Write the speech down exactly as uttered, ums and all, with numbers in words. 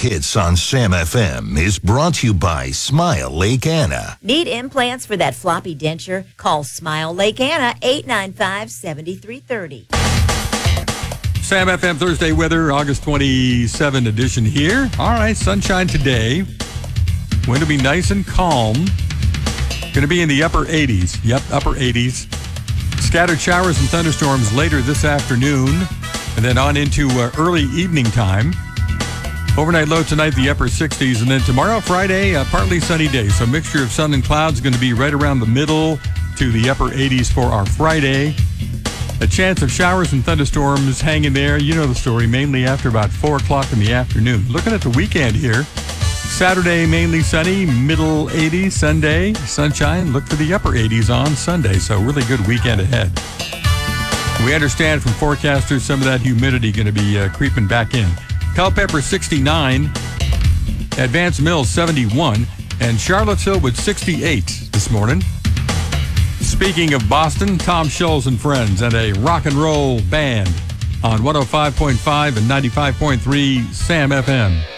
hits on Sam F M is brought to you by Smile Lake Anna. Need implants for that floppy denture? Call Smile Lake Anna, eight nine five, seven three three zero. Sam F M Thursday weather, August twenty-seventh edition here. All right, sunshine today. Wind will be nice and calm. Going to be in the upper eighties. Yep, upper eighties. Scattered showers and thunderstorms later this afternoon, and then on into uh, early evening time. Overnight low tonight, the upper sixties, and then tomorrow, Friday, a partly sunny day. So a mixture of sun and clouds going to be right around the middle to the upper eighties for our Friday. A chance of showers and thunderstorms hanging there. You know the story, mainly after about four o'clock in the afternoon. Looking at the weekend here. Saturday, mainly sunny, middle eighties. Sunday, sunshine. Look for the upper eighties on Sunday. So really good weekend ahead. We understand from forecasters some of that humidity going to be uh, creeping back in. Culpeper sixty-nine, Advanced Mills seventy-one, and Charlottesville with sixty-eight this morning. Speaking of Boston, Tom Scholz and Friends and a rock and roll band on one oh five point five and ninety-five point three Sam F M.